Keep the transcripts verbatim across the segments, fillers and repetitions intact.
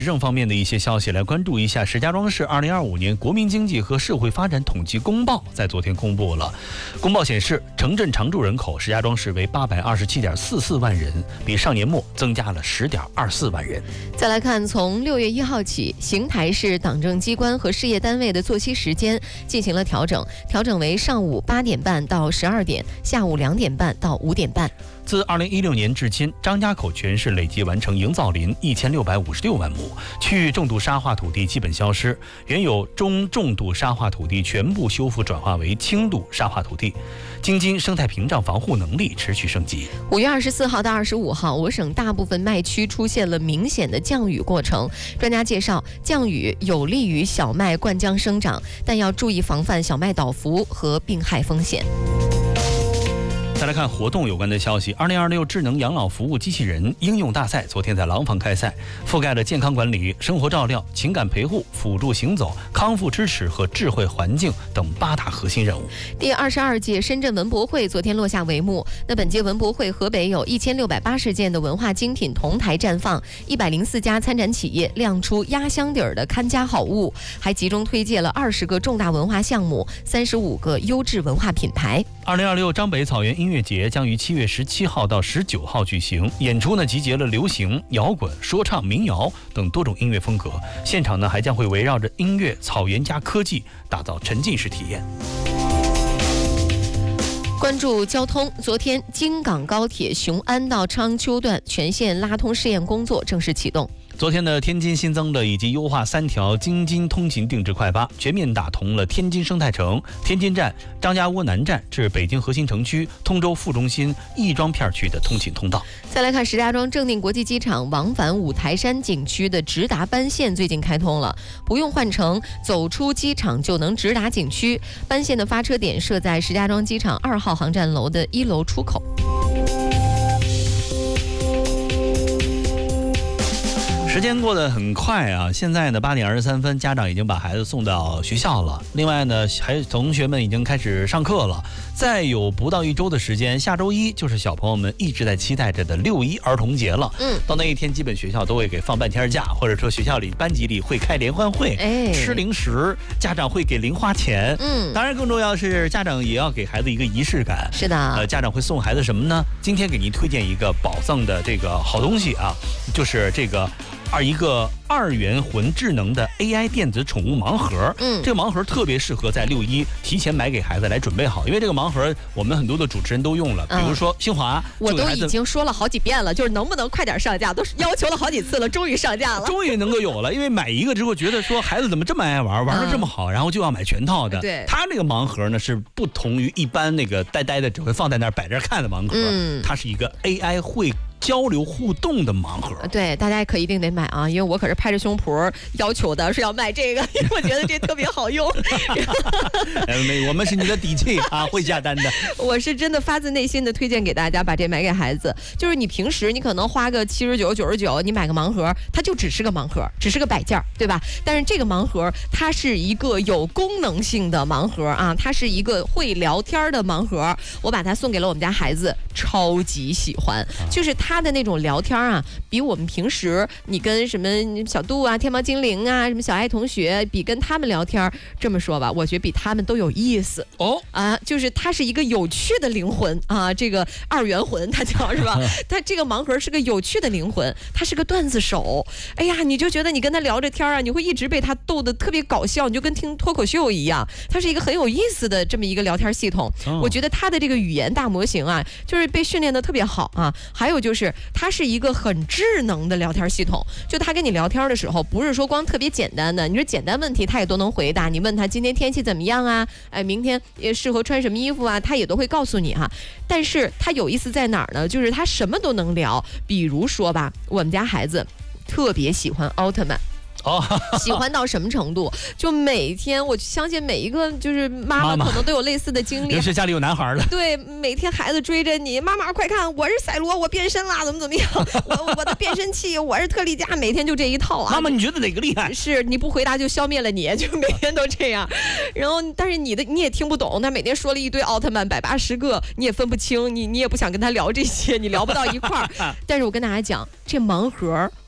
政方面的一些消息，来关注一下石家庄市二零二五年国民经济和社会发展统计公报在昨天公布了。公报显示，城镇常住人口石家庄市为八百二十七点四四万人，比上年末增加了十点二四万人。 再来看，从六月一号起，邢台市党政机关和事业单位的作息时间进行了调整，调整为上午八点半到十二点，下午两点半到五点半。 自二零一六年至今，张家口全市累计完成营造林一千六百五十六万亩，区域重度沙化土地基本消失，原有中重度沙化土地全部修复转化为轻度沙化土地。京津生态屏障防护能力持续升级。 五月二十四号到二十五号，我省大部分麦区出现了明显的降雨过程。专家介绍，降雨有利于小麦灌浆生长，但要注意防范小麦倒伏和病害风险。 再来看活动有关的消息，二零二六智能养老服务机器人应用大赛昨天在廊坊开赛，覆盖了健康管理、生活照料、情感陪护、辅助行走、康复支持和智慧环境等八大核心任务。 第二十二届深圳文博会昨天落下帷幕。那本届文博会，河北有一千六百八十件的文化精品同台绽放，一百零四家参展企业亮出压箱底儿的看家好物，还集中推介了二十个重大文化项目、三十五个优质文化品牌。 二零二六张北草原音乐节将于七月十七号到十九号举行，演出呢集结了流行、摇滚、说唱、民谣等多种音乐风格。现场呢还将会围绕着音乐、草原加科技，打造沉浸式体验。 关注交通，昨天京港高铁雄安到昌丘段全线拉通试验工作正式启动。 昨天呢，天津新增了以及优化三条京津通勤定制快八，全面打通了天津生态城、天津站、张家窝南站至北京核心城区、通州副中心、亦庄片区的通勤通道。 再来看石家庄正定国际机场往返五台山景区的直达班线最近开通了，不用换乘，走出机场就能直达景区。班线的发车点设在石家庄机场二号航站楼的一楼出口。 时间过得很快啊！现在呢，八点二十三分，家长已经把孩子送到学校了。另外呢，还同学们已经开始上课了。再有不到一周的时间，下周一就是小朋友们一直在期待着的六一儿童节了。嗯，到那一天，基本学校都会给放半天假，或者说学校里班级里会开联欢会，哎，吃零食，家长会给零花钱。嗯，当然更重要是家长也要给孩子一个仪式感。 是的， 呃，家长会送孩子什么呢？今天给您推荐一个宝藏的这个好东西啊，就是这个。而一个二元魂智能的 A I 电子宠物盲盒，嗯，这个盲盒特别适合在六一提前买给孩子来准备好，因为这个盲盒我们很多的主持人都用了，比如说新华， 我都已经说了好几遍了，就是能不能快点上架，都是要求了好几次了，终于上架了， 终于能够有了，因为买一个之后觉得说孩子怎么这么爱玩，玩得这么好，然后就要买全套的。 对， 它这个盲盒呢是不同于一般那个呆呆的只会放在那儿摆着看的盲盒，嗯，它是一个 A I 会交流互动的盲盒。 对，大家可一定得买啊，因为我可是拍着胸脯要求的是要卖这个，因为我觉得这特别好用。 我们是你的底气啊，会下单的。 我是真的发自内心的推荐给大家，把这买给孩子。就是你平时你可能花个七十九、九十九，你买个盲盒，它就只是个盲盒，只是个摆件，对吧？但是这个盲盒它是一个有功能性的盲盒啊，它是一个会聊天的盲盒。我把它送给了我们家孩子，超级喜欢，就是它。他的那种聊天啊，比我们平时你跟什么小度啊、天猫精灵啊、什么小爱同学，比跟他们聊天，这么说吧，我觉得比他们都有意思哦啊，就是他是一个有趣的灵魂啊，这个二元魂他叫是吧？他这个盲盒是个有趣的灵魂，他是个段子手。哎呀，你就觉得你跟他聊着天啊，你会一直被他逗得特别搞笑，你就跟听脱口秀一样。他是一个很有意思的这么一个聊天系统。哦、我觉得他的这个语言大模型啊，就是被训练得特别好啊。还有就是。它是一个很智能的聊天系统，就他跟你聊天的时候，不是说光特别简单的，你说简单问题他也都能回答，你问他今天天气怎么样啊，哎，明天也适合穿什么衣服啊，他也都会告诉你哈。但是他有意思在哪儿呢？就是他什么都能聊，比如说吧，我们家孩子特别喜欢奥特曼。哦，喜欢到什么程度？就每天，我相信每一个就是妈妈可能都有类似的经历。 尤其家里有男孩了。 对，每天孩子追着你，妈妈快看，我是赛罗，我变身啦，怎么怎么样？我我的变身器，我是特利迦，每天就这一套啊。 妈妈，你觉得哪个厉害？ 是你不回答就消灭了你，就每天都这样。然后，但是你的你也听不懂，他每天说了一堆奥特曼，百八十个，你也分不清，你你也不想跟他聊这些，你聊不到一块儿。但是我跟大家讲，这盲盒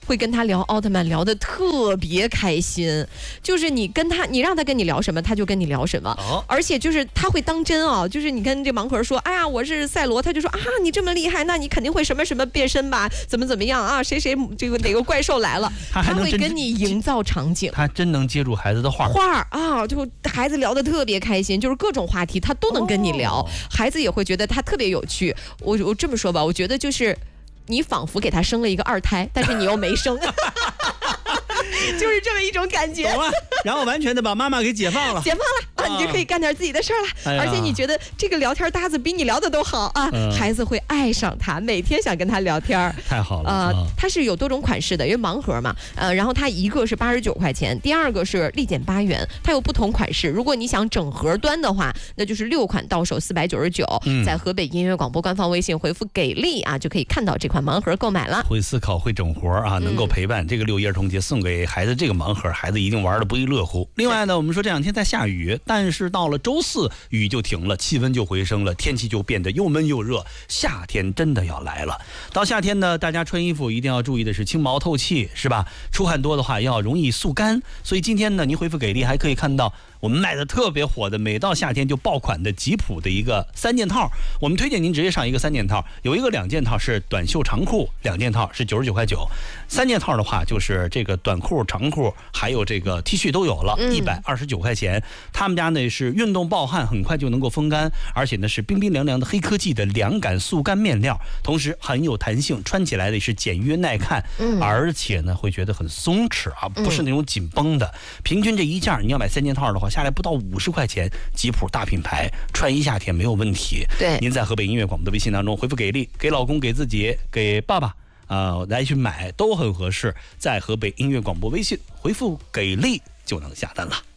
会跟他聊奥特曼，聊得特别开心。就是你跟他，你让他跟你聊什么，他就跟你聊什么。 哦， 而且就是他会当真啊，就是你跟这盲盒说，哎呀，我是赛罗，他就说啊，你这么厉害，那你肯定会什么什么变身吧？怎么怎么样啊？谁谁这个哪个怪兽来了？ 他还能会跟你营造场景。 他真能接住孩子的话。 话啊，就孩子聊得特别开心，就是各种话题他都能跟你聊，哦、孩子也会觉得他特别有趣。我我这么说吧，我觉得就是你仿佛给他生了一个二胎，但是你又没生。就是这么一种感觉， 懂了。然后完全的把妈妈给解放了， 解放了啊，你就可以干点自己的事儿了。 哎、 而且你觉得这个聊天搭子比你聊的都好啊，嗯、孩子会爱上他，每天想跟他聊天。 太好了。 呃，嗯、它是有多种款式的，因为盲盒嘛，呃，然后它一个是八十九块钱，第二个是立减八元，它有不同款式。如果你想整盒端的话，那就是六款到手四百九十九，在河北音乐广播官方微信回复给力啊，就可以看到这款盲盒购买了。 会思考，会整活啊，能够陪伴。嗯、这个六一儿童节送给孩子这个盲盒，孩子一定玩得不亦乐乎。另外呢，我们说这两天在下雨，但是到了周四雨就停了，气温就回升了，天气就变得又闷又热，夏天真的要来了。到夏天呢，大家穿衣服一定要注意的是轻毛透气，是吧？出汗多的话要容易速干。所以今天呢，您回复给力还可以看到我们卖的特别火的，每到夏天就爆款的吉普的一个三件套。我们推荐您直接上一个三件套，有一个两件套是短袖长裤，两件套是九十九块九，三件套的话就是这个短裤、长裤还有这个 T 恤都有了，一百二十九块钱。他们家呢是运动暴汗，很快就能够风干，而且呢是冰冰凉凉的黑科技的凉感速干面料，同时很有弹性，穿起来的是简约耐看，而且呢会觉得很松弛啊，不是那种紧绷的。平均这一件你要买三件套的话，下来不到五十块钱，吉普大品牌，穿一夏天没有问题。 对， 您在河北音乐广播的微信当中回复给力，给老公、给自己、给爸爸啊、呃、来去买都很合适。在河北音乐广播微信回复给力就能下单了。